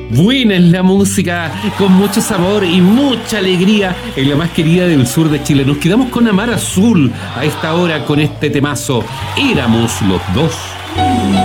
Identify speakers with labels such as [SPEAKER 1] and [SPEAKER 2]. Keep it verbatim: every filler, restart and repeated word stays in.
[SPEAKER 1] Buena es la música, con mucho sabor y mucha alegría en la más querida del sur de Chile. Nos quedamos con Amar Azul a esta hora con este temazo. Éramos los dos.